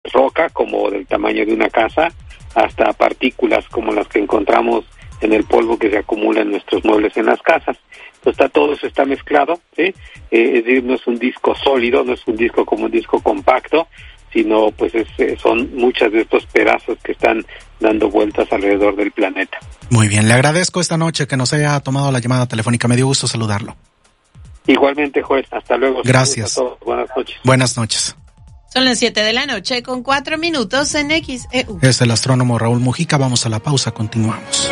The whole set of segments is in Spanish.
roca, como del tamaño de una casa, hasta partículas como las que encontramos en el polvo que se acumula en nuestros muebles en las casas. Entonces todo eso está mezclado, ¿sí? Es decir, no es un disco sólido, no es un disco como un disco compacto, sino pues son muchos de estos pedazos que están dando vueltas alrededor del planeta. Muy bien, le agradezco esta noche que nos haya tomado la llamada telefónica, me dio gusto saludarlo. Igualmente, Joel, hasta luego. Gracias. A todos. Buenas noches. Buenas noches. Son las 7:00 con 4 minutos en XEU. Es el astrónomo Raúl Mujica, vamos a la pausa, continuamos.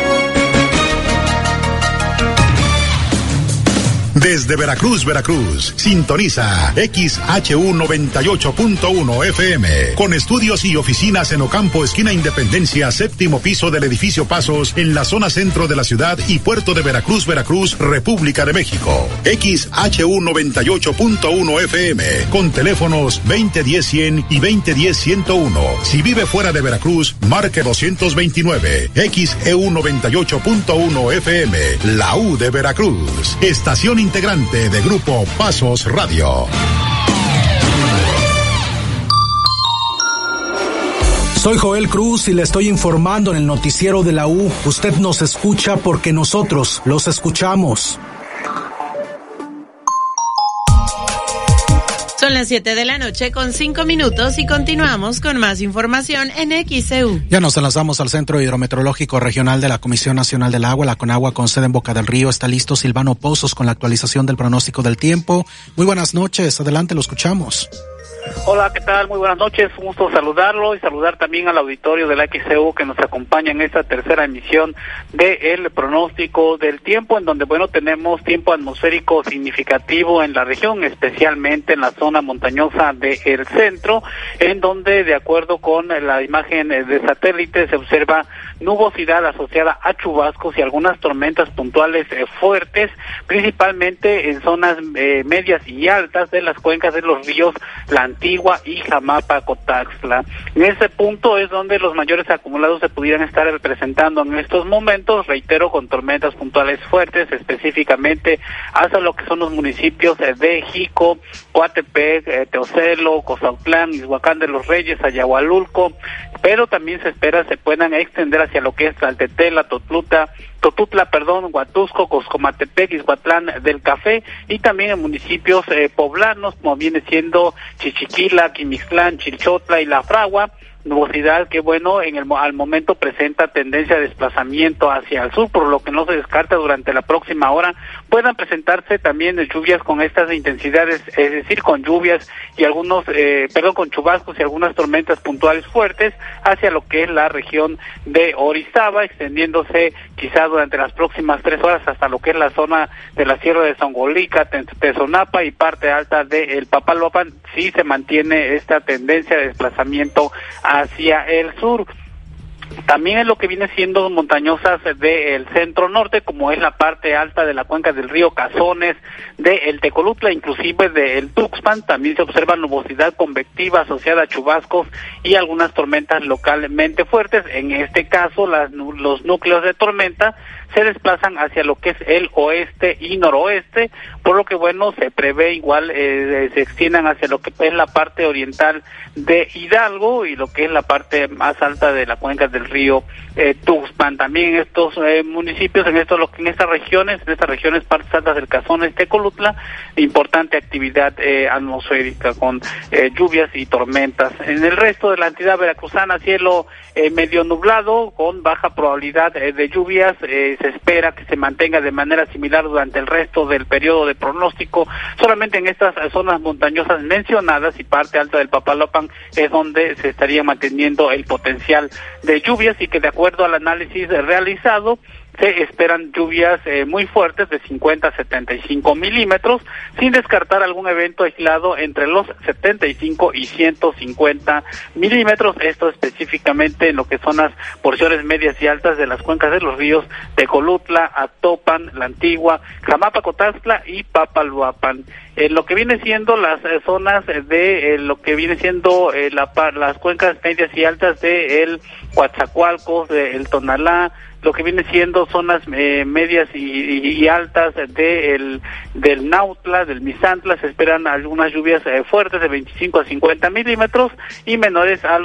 Desde Veracruz, sintoniza XHU 98.1 FM, con estudios y oficinas en Ocampo, esquina Independencia, 7º piso del edificio Pasos, en la zona centro de la ciudad y puerto de Veracruz, República de México. XHU 98.1 FM, con teléfonos 2010-100 y 2010-101. Si vive fuera de Veracruz, marque 229. XEU 98.1 FM, la U de Veracruz. Estación integrante de Grupo Pasos Radio. Soy Joel Cruz y le estoy informando en el noticiero de la U. Usted nos escucha porque nosotros los escuchamos. Son las 7:00 con 5 minutos y continuamos con más información en XEU. Ya nos enlazamos al Centro Hidrometeorológico Regional de la Comisión Nacional del Agua, la CONAGUA, con sede en Boca del Río. Está listo Silvano Pozos con la actualización del pronóstico del tiempo. Muy buenas noches, adelante, lo escuchamos. Hola, ¿qué tal? Muy buenas noches, un gusto saludarlo y saludar también al auditorio de la XEU que nos acompaña en esta tercera emisión del pronóstico del tiempo, en donde, bueno, tenemos tiempo atmosférico significativo en la región, especialmente en la zona montañosa del centro, en donde, de acuerdo con la imagen de satélite, se observa nubosidad asociada a chubascos y algunas tormentas puntuales fuertes, principalmente en zonas medias y altas de las cuencas de los ríos La Antigua y Jamapa-Cotaxtla. En ese punto es donde los mayores acumulados se pudieran estar presentando en estos momentos, reitero, con tormentas puntuales fuertes, específicamente hacia lo que son los municipios de Jico, Coatepec, Teocelo, Cozautlán, Izhuacán de los Reyes, Ayahualulco, pero también se espera se puedan extender hacia lo que es Tlaltetela, Totutla, Huatusco, Coscomatepec, Izhuatlán del Café, y también en municipios poblanos, como viene siendo Chichiquila, Quimixtlán, Chilchotla y La Fragua. Nubosidad que, bueno, al momento presenta tendencia de desplazamiento hacia el sur, por lo que no se descarta durante la próxima hora puedan presentarse también lluvias con estas intensidades, es decir, con lluvias y con chubascos y algunas tormentas puntuales fuertes hacia lo que es la región de Orizaba, extendiéndose quizá durante las próximas 3 horas hasta lo que es la zona de la Sierra de Songolica, Tezonapa y parte alta de el Papaloapan. Sí se mantiene esta tendencia de desplazamiento hacia el sur. También es lo que viene siendo montañosas del centro norte, como es la parte alta de la cuenca del río Cazones, del Tecolutla, inclusive del Tuxpan. También se observa nubosidad convectiva asociada a chubascos y algunas tormentas localmente fuertes. En este caso, los núcleos de tormenta se desplazan hacia lo que es el oeste y noroeste, por lo que, bueno, se prevé igual se extiendan hacia lo que es la parte oriental de Hidalgo y lo que es la parte más alta de la cuenca del río Tuxpan. También en estos municipios, en estas regiones partes altas del Cazones, Tecolutla, importante actividad atmosférica con lluvias y tormentas. En el resto de la entidad veracruzana, cielo medio nublado con baja probabilidad de lluvias. Se espera que se mantenga de manera similar durante el resto del periodo de pronóstico. Solamente en estas zonas montañosas mencionadas y parte alta del Papaloapan es donde se estaría manteniendo el potencial de lluvias, y que, de acuerdo al análisis realizado, se esperan lluvias muy fuertes de 50 a 75 milímetros, sin descartar algún evento aislado entre los 75 y 150 milímetros, esto específicamente en lo que son las porciones medias y altas de las cuencas de los ríos Tecolutla, Actopan, La Antigua, Jamapa-Cotaxtla y Papaloapan. Lo que viene siendo las zonas de lo que viene siendo las cuencas medias y altas de el Coatzacoalcos, de el Tonalá, lo que viene siendo zonas medias y altas del Nautla, del Misantla, se esperan algunas lluvias fuertes de 25 a 50 milímetros y menores a